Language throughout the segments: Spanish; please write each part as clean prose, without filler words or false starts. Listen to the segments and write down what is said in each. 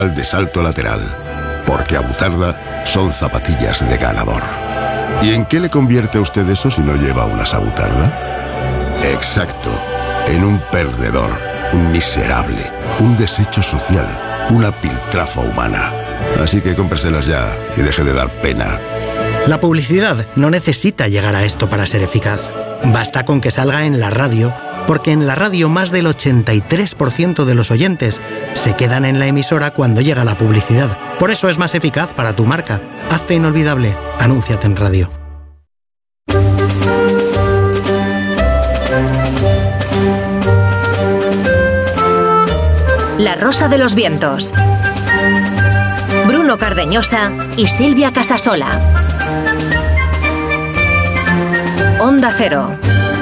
de salto lateral, porque Abutarda son zapatillas de ganador. ¿Y en qué le convierte a usted eso si no lleva unas Abutarda? Exacto, en un perdedor, un miserable, un desecho social, una piltrafa humana. Así que cómpreselas ya y deje de dar pena. La publicidad no necesita llegar a esto para ser eficaz. Basta con que salga en la radio, porque en la radio más del 83% de los oyentes se quedan en la emisora cuando llega la publicidad. Por eso es más eficaz para tu marca. Hazte inolvidable. Anúnciate en radio. La Rosa de los Vientos. Bruno Cardeñosa y Silvia Casasola. Onda Cero.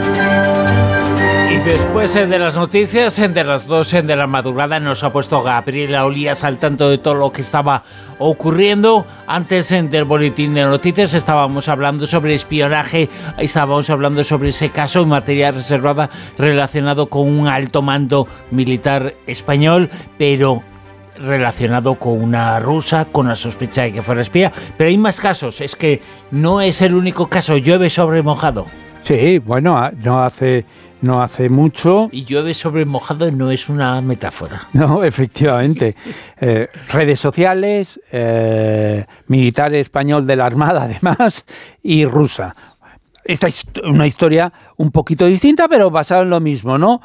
Y después de las noticias, de las 2 de la madrugada, nos ha puesto Gabriela Olías al tanto de todo lo que estaba ocurriendo. Antes del boletín de noticias estábamos hablando sobre espionaje, estábamos hablando sobre ese caso en materia reservada relacionado con un alto mando militar español, pero relacionado con una rusa, con la sospecha de que fuera espía. Pero hay más casos, es que no es el único caso. Llueve sobre mojado. Sí, bueno, no hace mucho. Y llueve sobre mojado no es una metáfora. No, efectivamente. Redes sociales, militar español de la Armada además, y rusa. Esta es una historia un poquito distinta, pero basada en lo mismo, ¿no?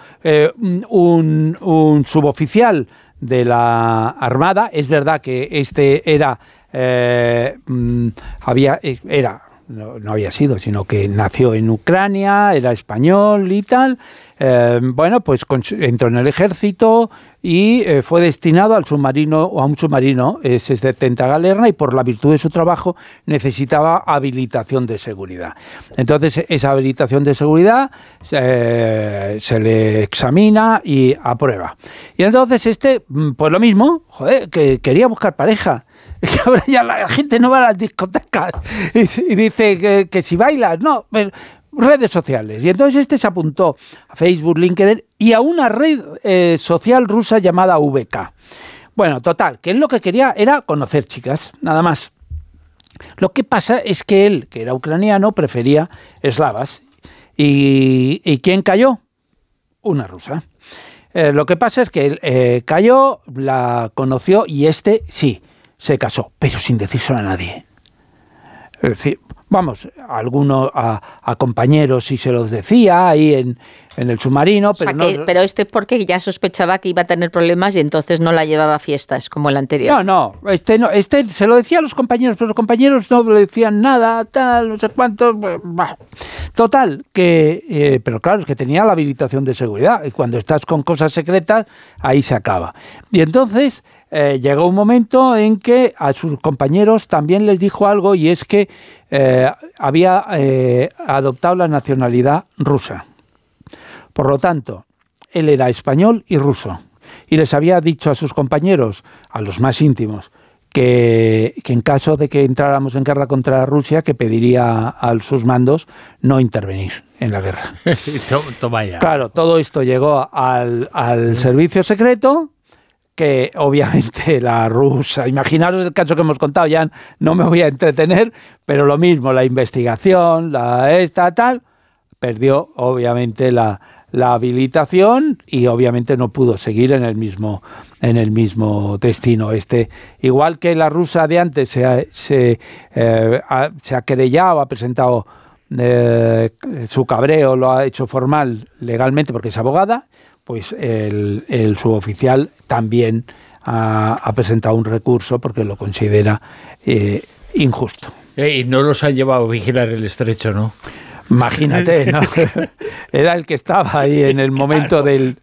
Un suboficial de la Armada, es verdad que este no había sido, sino que nació en Ucrania, era español y tal. Pues entró en el ejército y fue destinado a un submarino S-70 Galerna, y por la virtud de su trabajo necesitaba habilitación de seguridad. Entonces esa habilitación de seguridad se le examina y aprueba. Y entonces pues lo mismo, que quería buscar pareja. Que ahora ya la gente no va a las discotecas y dice que si bailas, no, redes sociales. Y entonces se apuntó a Facebook, LinkedIn y a una red social rusa llamada VK. Bueno, total, que él lo que quería era conocer chicas, nada más. Lo que pasa es que él, que era ucraniano, prefería eslavas. ¿Y quién cayó? Una rusa. Lo que pasa es que él cayó, la conoció y sí, se casó, pero sin decírselo a nadie. Es decir, a compañeros sí se los decía ahí en el submarino, pero pero porque ya sospechaba que iba a tener problemas y entonces no la llevaba a fiestas como el anterior. No, este se lo decía a los compañeros, pero los compañeros no le decían nada, tal, no sé cuánto. Total, pero claro, es que tenía la habilitación de seguridad, y cuando estás con cosas secretas, ahí se acaba. Y entonces llegó un momento en que a sus compañeros también les dijo algo, y es que había adoptado la nacionalidad rusa. Por lo tanto, él era español y ruso. Y les había dicho a sus compañeros, a los más íntimos, que en caso de que entráramos en guerra contra Rusia, que pediría a sus mandos no intervenir en la guerra. Toma ya. Claro, todo esto llegó al servicio secreto, que obviamente la rusa, imaginaros el caso que hemos contado, ya no me voy a entretener, pero lo mismo, la investigación, perdió obviamente la habilitación y obviamente no pudo seguir en el mismo destino. Igual que la rusa de antes se ha querellado, ha presentado su cabreo, lo ha hecho formal legalmente porque es abogada, pues el suboficial también ha presentado un recurso porque lo considera injusto. Y no los han llevado a vigilar el estrecho, ¿no? Imagínate, ¿no? Era el que estaba ahí en el momento del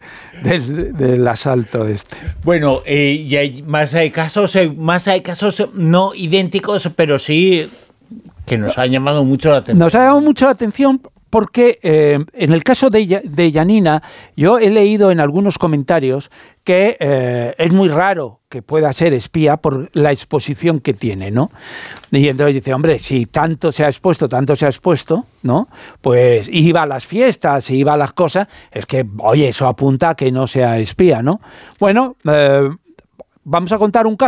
asalto este. Bueno, y hay más casos no idénticos, pero sí que nos han llamado mucho la atención. Nos ha llamado mucho la atención porque en el caso de Janina, yo he leído en algunos comentarios que es muy raro que pueda ser espía por la exposición que tiene, ¿no? Y entonces dice, hombre, si tanto se ha expuesto, ¿no? Pues iba a las fiestas, iba a las cosas, es que, oye, eso apunta a que no sea espía, ¿no? Bueno, vamos a contar un caso.